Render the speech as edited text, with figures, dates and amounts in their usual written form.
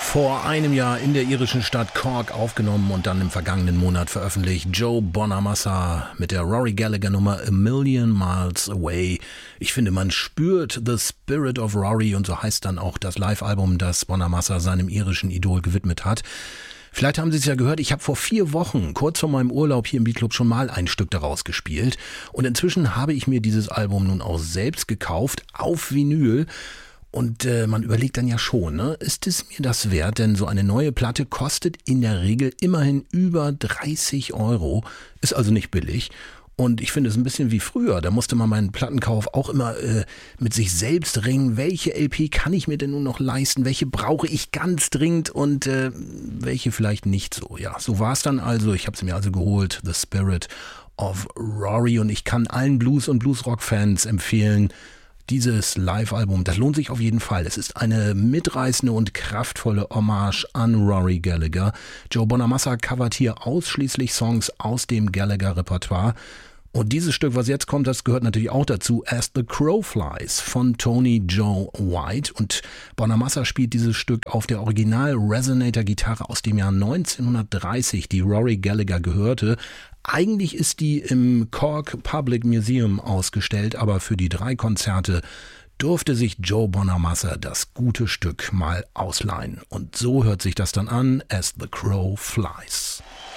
Vor einem Jahr in der irischen Stadt Cork aufgenommen und dann im vergangenen Monat veröffentlicht. Joe Bonamassa mit der Rory Gallagher Nummer A Million Miles Away. Ich finde, man spürt The Spirit of Rory und so heißt dann auch das Live-Album, das Bonamassa seinem irischen Idol gewidmet hat. Vielleicht haben Sie es ja gehört, ich habe vor 4 Wochen, kurz vor meinem Urlaub hier im Beatclub, schon mal ein Stück daraus gespielt. Und inzwischen habe ich mir dieses Album nun auch selbst gekauft, auf Vinyl. Und man überlegt dann ja schon, ne? Ist es mir das wert? Denn so eine neue Platte kostet in der Regel immerhin über 30 €, ist also nicht billig. Und ich finde es ein bisschen wie früher, da musste man meinen Plattenkauf auch immer mit sich selbst ringen. Welche LP kann ich mir denn nun noch leisten? Welche brauche ich ganz dringend und welche vielleicht nicht so? Ja, so war es dann also. Ich habe sie mir also geholt, The Spirit of Rory. Und ich kann allen Blues- und Bluesrock-Fans empfehlen, dieses Live-Album, das lohnt sich auf jeden Fall. Es ist eine mitreißende und kraftvolle Hommage an Rory Gallagher. Joe Bonamassa covert hier ausschließlich Songs aus dem Gallagher-Repertoire. Und dieses Stück, was jetzt kommt, das gehört natürlich auch dazu, As the Crow Flies von Tony Joe White. Und Bonamassa spielt dieses Stück auf der Original-Resonator-Gitarre aus dem Jahr 1930, die Rory Gallagher gehörte. Eigentlich ist die im Cork Public Museum ausgestellt, aber für die 3 Konzerte durfte sich Joe Bonamassa das gute Stück mal ausleihen. Und so hört sich das dann an, As the Crow Flies.